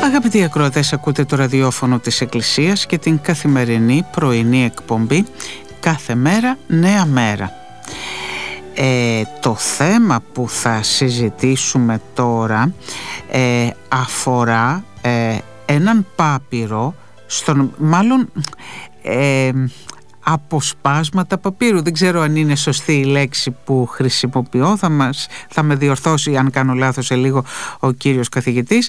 Αγαπητοί ακροατές, ακούτε το ραδιόφωνο της Εκκλησίας και την καθημερινή πρωινή εκπομπή «Κάθε μέρα νέα μέρα». Το θέμα που θα συζητήσουμε τώρα αφορά έναν πάπυρο, αποσπάσματα παπύρου. Δεν ξέρω αν είναι σωστή η λέξη που χρησιμοποιώ, θα με διορθώσει αν κάνω λάθος σε λίγο ο κύριος καθηγητής.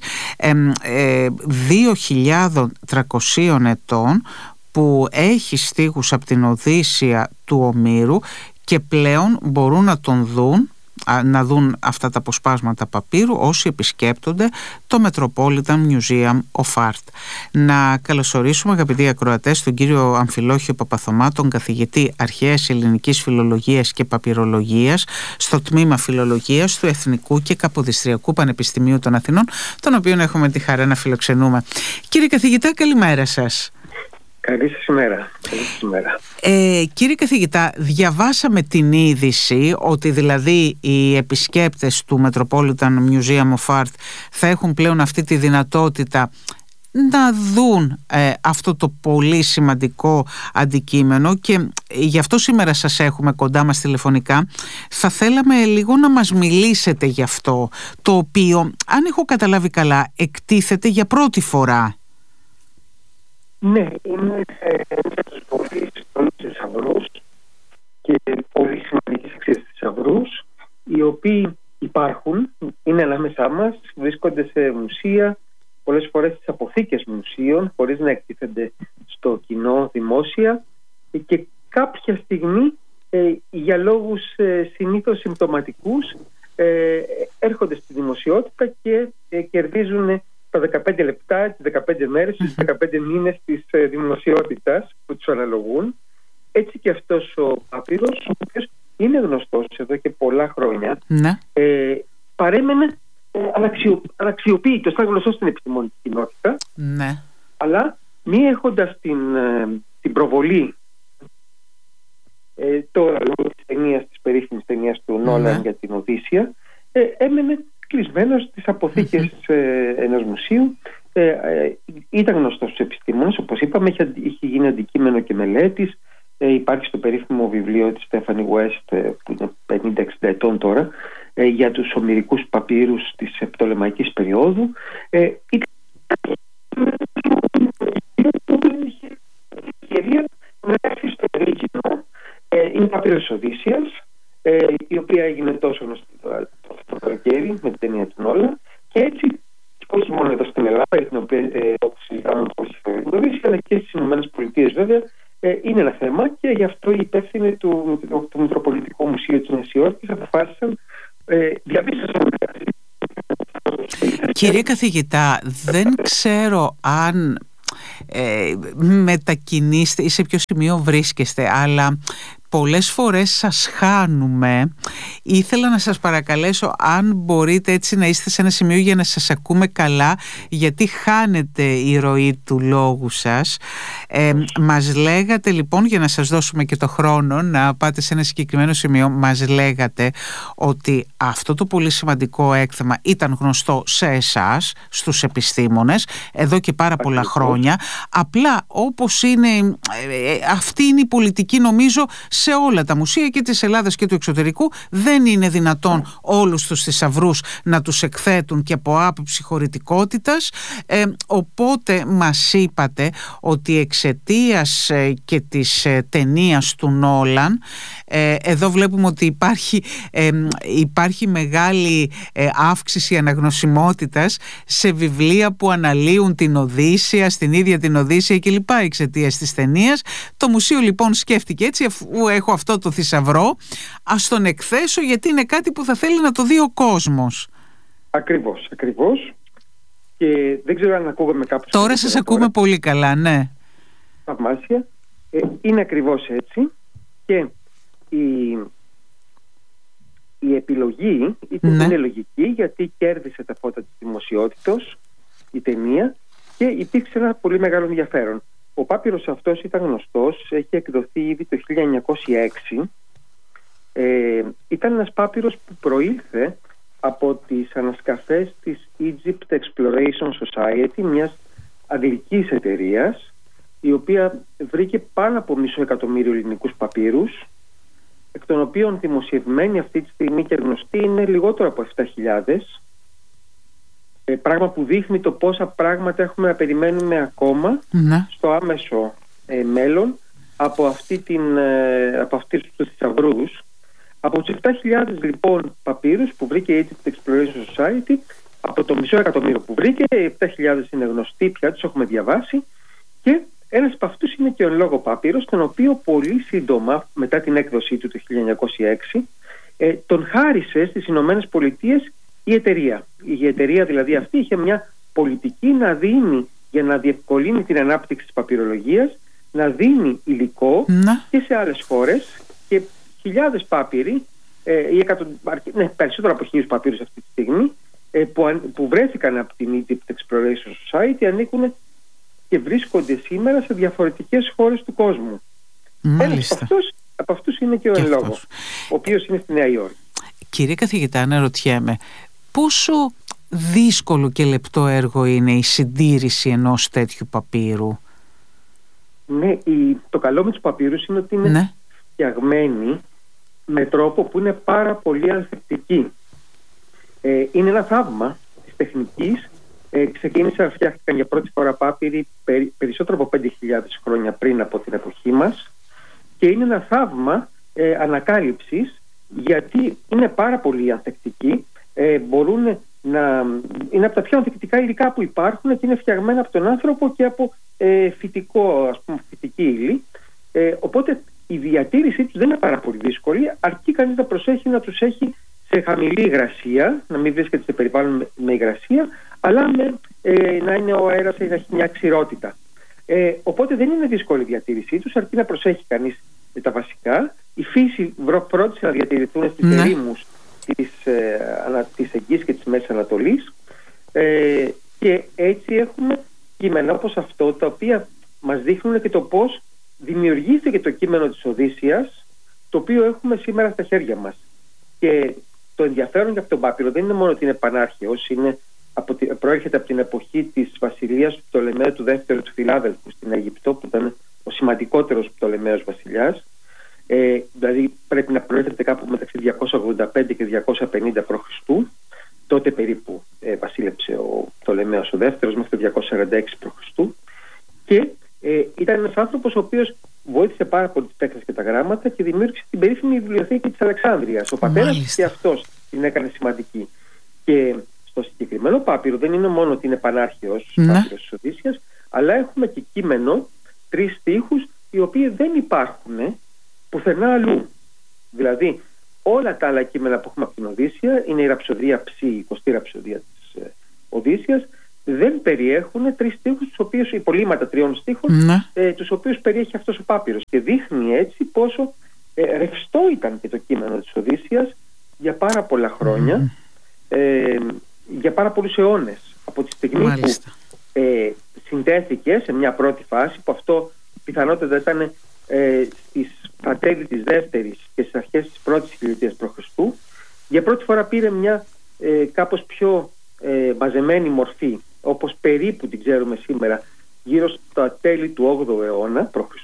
2.300 ετών που έχει στίχους από την Οδύσσεια του Ομήρου και πλέον μπορούν να δουν αυτά τα αποσπάσματα παπύρου όσοι επισκέπτονται το Metropolitan Museum of Art. Να καλωσορίσουμε, αγαπητοί ακροατές, τον κύριο Αμφιλόχιο Παπαθωμά, τον καθηγητή Αρχαίας Ελληνικής Φιλολογίας και Παπυρολογίας στο τμήμα Φιλολογίας του Εθνικού και Καποδιστριακού Πανεπιστημίου των Αθηνών, τον οποίον έχουμε τη χαρά να φιλοξενούμε. Κύριε καθηγητά, καλημέρα σας. Καλή σας ημέρα. Κύριε καθηγητά, διαβάσαμε την είδηση ότι δηλαδή οι επισκέπτες του Metropolitan Museum of Art θα έχουν πλέον αυτή τη δυνατότητα να δουν αυτό το πολύ σημαντικό αντικείμενο, και γι' αυτό σήμερα σας έχουμε κοντά μας τηλεφωνικά. Θα θέλαμε λίγο να μας μιλήσετε γι' αυτό, το οποίο, αν έχω καταλάβει καλά, εκτίθεται για πρώτη φορά. Ναι, είναι ένας πολύ θησαυρούς και πολύ σημαντικές αξίες θησαυρούς, οι οποίοι υπάρχουν, είναι ανάμεσά μας, βρίσκονται σε μουσεία, πολλές φορές στις αποθήκες μουσείων, χωρίς να εκτίθενται στο κοινό δημόσια, και κάποια στιγμή για λόγους συνήθως συμπτωματικούς έρχονται στη δημοσιότητα και κερδίζουν τα 15 λεπτά, τις 15 μέρες, τις 15 μήνες της δημοσιότητας που τους αναλογούν. Έτσι και αυτός ο πάπυρος, ο οποίος είναι γνωστός εδώ και πολλά χρόνια, παρέμενε αναξιοποιητός, ήταν γνωστός στην επιστημονική κοινότητα, αλλά μη έχοντας την προβολή τώρα λόγω της περίφημης ταινίας του Νόλαν για την Οδύσσεια, έμενε κλεισμένος στις αποθήκες ενός μουσείου. Ήταν γνωστός στους επιστήμονες, όπως είπαμε, είχε γίνει αντικείμενο και μελέτης. Υπάρχει στο περίφημο βιβλίο της Stephanie West, που είναι 50-60 ετών τώρα, για τους ομηρικούς παπύρους της Πτολεμαϊκής περίοδου. Είχε ευκαιρία να έρθει στο original. Είναι παπύρος Οδύσσειας, η οποία έγινε τόσο γνωστή το καλοκαίρι με την ταινία του Νόλαν, και έτσι όχι μόνο εδώ στην Ελλάδα, για την οποία συζητάμε πολύ συχνά, αλλά και στις ΗΠΑ βέβαια είναι ένα θέμα, και γι' αυτό οι υπεύθυνοι του Μητροπολιτικού Μουσείου της Νέας Υόρκης αποφάσισαν, διαβίωσαν. Κύριε καθηγητά, δεν ξέρω αν μετακινείστε ή σε ποιο σημείο βρίσκεστε, αλλά πολλές φορές σας χάνουμε. Ήθελα να σας παρακαλέσω αν μπορείτε έτσι να είστε σε ένα σημείο για να σας ακούμε καλά, γιατί χάνεται η ροή του λόγου σας. Μας λέγατε λοιπόν, για να σας δώσουμε και το χρόνο να πάτε σε ένα συγκεκριμένο σημείο, μας λέγατε ότι αυτό το πολύ σημαντικό έκθεμα ήταν γνωστό σε εσάς, στους επιστήμονες, εδώ και πάρα πολλά χρόνια. Απλά όπως είναι, αυτή είναι η πολιτική νομίζω σε όλα τα μουσεία και της Ελλάδας και του εξωτερικού, δεν είναι δυνατόν όλους τους θησαυρούς να τους εκθέτουν και από άποψη χωρητικότητας. Οπότε μας είπατε ότι εξαιτίας και της ταινίας του Νόλαν, εδώ βλέπουμε ότι υπάρχει μεγάλη αύξηση αναγνωσιμότητας σε βιβλία που αναλύουν την Οδύσσεια, στην ίδια την Οδύσσεια κλπ. Εξαιτίας της ταινίας. Το μουσείο λοιπόν σκέφτηκε έτσι, αφού έχω αυτό το θησαυρό, ας τον εκθέσω, γιατί είναι κάτι που θα θέλει να το δει ο κόσμος. Ακριβώς. Και δεν ξέρω αν ακούγαμε κάπως. Τώρα σας ακούμε πολύ καλά, ναι. Θαυμάσια. Είναι ακριβώς έτσι, και η επιλογή είναι λογική, γιατί κέρδισε τα φώτα της δημοσιότητος η ταινία και υπήρξε ένα πολύ μεγάλο ενδιαφέρον. Ο πάπυρος αυτός ήταν γνωστός, έχει εκδοθεί ήδη το 1906. Ήταν ένας πάπυρος που προήλθε από τις ανασκαφές της Egypt Exploration Society, μιας αγγλικής εταιρείας, η οποία βρήκε πάνω από 500,000 ελληνικούς παπύρους, εκ των οποίων δημοσιευμένοι αυτή τη στιγμή και γνωστοί είναι λιγότερο από 7.000, πράγμα που δείχνει το πόσα πράγματα έχουμε να περιμένουμε ακόμα στο άμεσο μέλλον από αυτούς τους θησαυρούς. Από τους 7.000 λοιπόν παπύρους που βρήκε η Egypt Exploration Society, από το 500,000 που βρήκε, οι 7.000 είναι γνωστοί πια, τους έχουμε διαβάσει, και ένας από αυτούς είναι και ο εν λόγω πάπυρος, τον οποίο πολύ σύντομα μετά την έκδοσή του το 1906 τον χάρισε στις Ηνωμένες Πολιτείες η εταιρεία. Η εταιρεία δηλαδή αυτή είχε μια πολιτική να δίνει, για να διευκολύνει την ανάπτυξη της παπυρολογίας, να δίνει υλικό και σε άλλες χώρες, και χιλιάδες πάπυροι, περισσότερο από 1.000 παπύρους αυτή τη στιγμή, που βρέθηκαν από την Egypt Exploration Society, ανήκουν και βρίσκονται σήμερα σε διαφορετικές χώρες του κόσμου. Ένας από αυτούς είναι και ο εν λόγω, ο οποίος είναι στη Νέα Υόρκη. Κύριε καθηγητά, αναρωτιέμαι, πόσο δύσκολο και λεπτό έργο είναι η συντήρηση ενός τέτοιου παπύρου? Ναι, το καλό με τους παπύρους είναι ότι είναι φτιαγμένοι με τρόπο που είναι πάρα πολύ ανθεκτικοί. Είναι ένα θαύμα της τεχνικής. Ξεκίνησαν να φτιάχτηκαν για πρώτη φορά πάπυροι περισσότερο από 5.000 χρόνια πριν από την εποχή μας, και είναι ένα θαύμα ανακάλυψης, γιατί είναι πάρα πολύ ανθεκτικοί, είναι από τα πιο ανθεκτικά υλικά που υπάρχουν, και είναι φτιαγμένα από τον άνθρωπο και από φυτική ύλη, οπότε η διατήρησή τους δεν είναι πάρα πολύ δύσκολη, αρκεί κανείς να προσέχει να τους έχει σε χαμηλή υγρασία, να μην βρίσκεται σε περιβάλλον με υγρασία, αλλά να είναι ο αέρας, να έχει μια ξηρότητα. Οπότε δεν είναι δύσκολη η διατήρησή τους, αρκεί να προσέχει κανείς τα βασικά. Η φύση πρότεισε να διατηρηθούν στις ερήμους της Αιγής και της Μέσης Ανατολής, και έτσι έχουμε κείμενα όπως αυτό, τα οποία μας δείχνουν και το πώς δημιουργήθηκε το κείμενο της Οδύσσειας, το οποίο έχουμε σήμερα στα χέρια μας. Και το ενδιαφέρον για αυτόν τον πάπυρο δεν είναι μόνο ότι είναι πανάρχαιος, προέρχεται από την εποχή της βασιλείας του Πτολεμαίου του δεύτερου του Φιλάδελφου στην Αίγυπτο, που ήταν ο σημαντικότερος Πτολεμαίος βασιλιάς. Δηλαδή πρέπει να προέρχεται κάπου μεταξύ 285 και 250 π.Χ. Τότε περίπου βασίλεψε ο Πτολεμαίος ο δεύτερος μέχρι το 246 π.Χ. Και ήταν ένας άνθρωπος ο οποίος βοήθησε πάρα πολύ τις τέχνες και τα γράμματα και δημιούργησε την περίφημη βιβλιοθήκη της Αλεξάνδρειας. Ο πατέρας και αυτός την έκανε σημαντική. Και στο συγκεκριμένο πάπυρο δεν είναι μόνο ότι είναι πανάρχαιος πάπυρος της Οδύσσειας, αλλά έχουμε και κείμενο, 3 στίχους, οι οποίοι δεν υπάρχουν πουθενά αλλού. Δηλαδή όλα τα άλλα κείμενα που έχουμε από την Οδύσσεια είναι η ραψοδία Ψή, η 20η ραψοδία της Οδύσσειας, δεν περιέχουν 3 στίχους, τους οποίους, υπολείμματα 3 στίχων, τους οποίους περιέχει αυτός ο πάπυρος, και δείχνει έτσι πόσο ρευστό ήταν και το κείμενο της Οδύσσειας για πάρα πολλά χρόνια, για πάρα πολλούς αιώνες, από τη στιγμή που συντέθηκε σε μια πρώτη φάση, που αυτό πιθανότατα ήταν στα τέλη της δεύτερης και στις αρχές της πρώτης χιλιετίας π.Χ. Για πρώτη φορά πήρε μια κάπως πιο μαζεμένη μορφή, όπως περίπου την ξέρουμε σήμερα, γύρω στα τέλη του 8ου αιώνα π.Χ.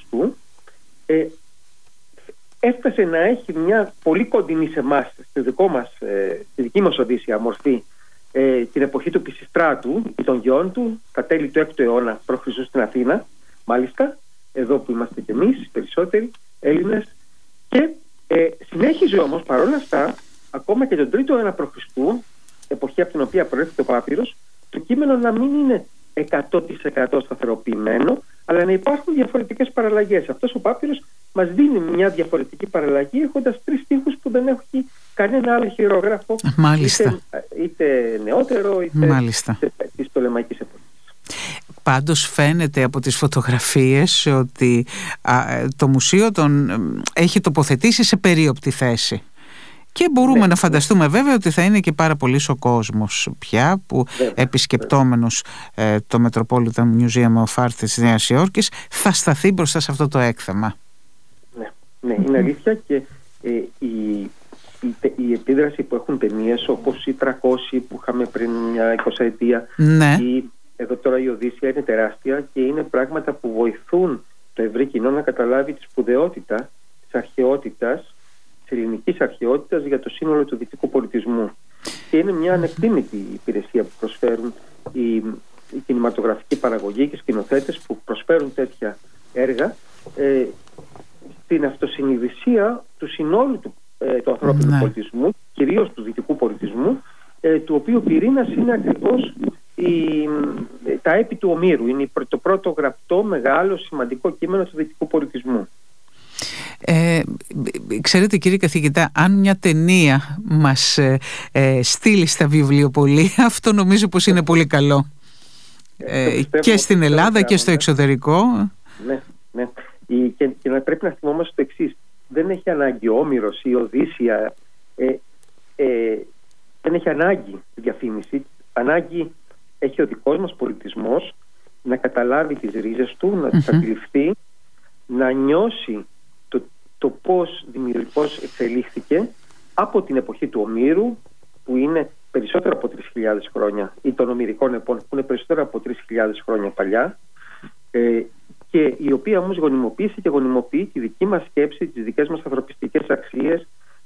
Έφτασε να έχει μια πολύ κοντινή σε εμάς, στη δική μας Οδύσσεια μορφή, την εποχή του Πισιστράτου ή των γιών του, τα τέλη του 6ου αιώνα π.Χ. στην Αθήνα, μάλιστα, εδώ που είμαστε κι εμείς, περισσότεροι Έλληνες, και συνέχιζε όμως παρόλα αυτά, ακόμα και τον 3ο αιώνα π.Χ., εποχή από την οποία προέρχεται ο πάπυρος, το κείμενο να μην είναι 100% σταθεροποιημένο, αλλά να υπάρχουν διαφορετικές παραλλαγές. Αυτός ο πάπυρος μας δίνει μια διαφορετική παραλλαγή, έχοντας 3 στίχους που δεν έχει κανένα άλλο χειρόγραφο, είτε νεότερο, είτε της Πτολεμαϊκής εποχής. Πάντως φαίνεται από τις φωτογραφίες ότι το μουσείο τον έχει τοποθετήσει σε περίοπτη θέση. Και μπορούμε να φανταστούμε βέβαια ότι θα είναι και πάρα πολύς ο κόσμος πια που επισκεπτόμενος το Metropolitan Museum of Art της Νέας Υόρκης θα σταθεί μπροστά σε αυτό το έκθεμα. Ναι, είναι αλήθεια, και η επίδραση που έχουν ταινίες όπως οι 300 που είχαμε πριν μια 20 ετία, ναι. ή εδώ τώρα η Οδύσσεια, είναι τεράστια και είναι πράγματα που βοηθούν το ευρύ κοινό να καταλάβει τη σπουδαιότητα της αρχαιότητας, της ελληνικής αρχαιότητας για το σύνολο του δυτικού πολιτισμού. Και είναι μια ανεκτήμητη υπηρεσία που προσφέρουν η κινηματογραφική παραγωγή και οι σκηνοθέτες που προσφέρουν τέτοια έργα στην αυτοσυνειδησία του συνόλου του ανθρώπινου πολιτισμού, κυρίως του δυτικού πολιτισμού, του οποίου πυρήνας είναι ακριβώς τα έπι του Ομήρου. Είναι το πρώτο γραπτό, μεγάλο, σημαντικό κείμενο του δυτικού πολιτισμού. Ξέρετε, κύριε καθηγητά, αν μια ταινία μας στείλει στα βιβλιοπωλεία, αυτό νομίζω πως είναι πολύ καλό. Και στην Ελλάδα και στο εξωτερικό. Ναι. Και πρέπει να θυμόμαστε το εξής. Δεν έχει ανάγκη ο Όμηρος ή η Οδύσσεια, δεν έχει ανάγκη διαφήμιση. Ανάγκη έχει ο δικός μας πολιτισμός να καταλάβει τις ρίζες του, να τις αντιληφθεί, να νιώσει το πώς εξελίχθηκε από την εποχή του Ομήρου, που είναι περισσότερο από 3.000 χρόνια, ή των Ομηρικών επών που είναι περισσότερο από 3.000 χρόνια παλιά, και η οποία όμως γονιμοποίησε και γονιμοποιεί τη δική μας σκέψη, τις δικές μας ανθρωπιστικές αξίες,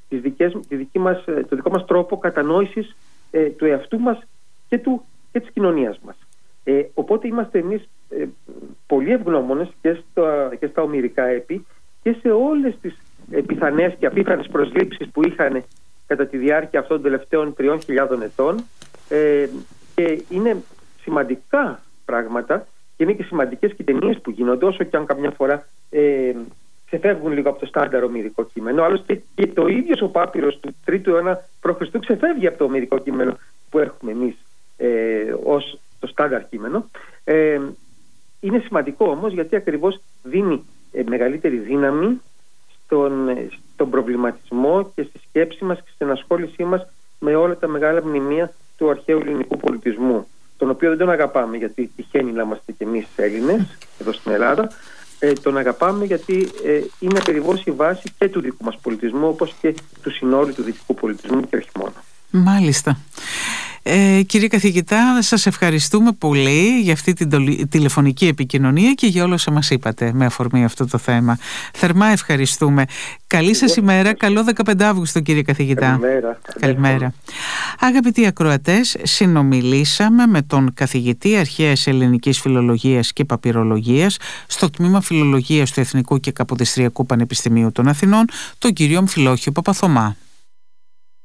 το δικό μας τρόπο κατανόησης του εαυτού μας και της κοινωνίας μας. Οπότε είμαστε εμείς πολύ ευγνώμονες και στα ομηρικά έπι και σε όλες τις πιθανές και απίθανες προσλήψεις που είχαν κατά τη διάρκεια αυτών των τελευταίων 3.000 ετών, και είναι σημαντικά πράγματα και είναι και σημαντικές και ταινίες που γίνονται, όσο και αν καμιά φορά ξεφεύγουν λίγο από το στάνταρ ομηρικό κείμενο. Άλλωστε και το ίδιο ο Πάπυρος του 3ου αιώνα π.Χ. ξεφεύγει από το ομηρικό κείμενο που έχουμε εμείς ως το στάνταρ κείμενο. Είναι σημαντικό όμως γιατί ακριβώς δίνει μεγαλύτερη δύναμη στον προβληματισμό και στη σκέψη μας και στην ασχόλησή μας με όλα τα μεγάλα μνημεία του αρχαίου ελληνικού πολιτισμού, τον οποίο δεν τον αγαπάμε γιατί τυχαίνει να είμαστε κι εμείς Έλληνες εδώ στην Ελλάδα. Τον αγαπάμε γιατί είναι ακριβώς η βάση και του δικού μας πολιτισμού, όπως και του συνόλου του δυτικού πολιτισμού και όχι μόνο. Μάλιστα. Κύριε καθηγητά, σας ευχαριστούμε πολύ για αυτή την τηλεφωνική επικοινωνία και για όλα όσα μας είπατε με αφορμή αυτό το θέμα. Θερμά ευχαριστούμε. Καλή σας ημέρα. Καλό 15 Αύγουστο, κύριε καθηγητά. Καλημέρα. Αγαπητοί ακροατές, συνομιλήσαμε με τον καθηγητή Αρχαίας Ελληνικής Φιλολογίας και Παπυρολογίας στο τμήμα Φιλολογίας του Εθνικού και Καποδιστριακού Πανεπιστημίου των Αθηνών, τον κύριο Αμφιλόχιο Παπαθωμά.